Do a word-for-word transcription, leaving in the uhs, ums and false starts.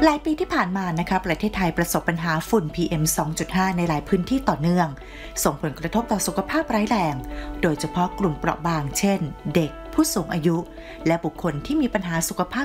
หลายปีที่ผ่านมานะคะประเทศไทยประสบปัญหาฝุ่น พี เอ็ม สองจุดห้า ในหลายพื้นที่ต่อเนื่องส่งผลกระทบต่อสุขภาพร้ายแรงโดยเฉพาะกลุ่มเปราะบางเช่นเด็กผู้สูงอายุและบุคคลที่มีปัญหาสุขภาพ